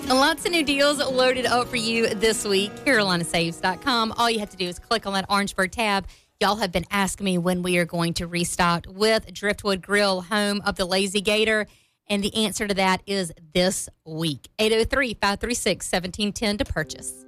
Lots of new deals loaded up for you this week. CarolinaSaves.com. All you have to do is click on that Orangeburg tab. Y'all have been asking me when we are going to restock with Driftwood Grill, home of the Lazy Gator. And the answer to that is this week. 803-536-1710 to purchase.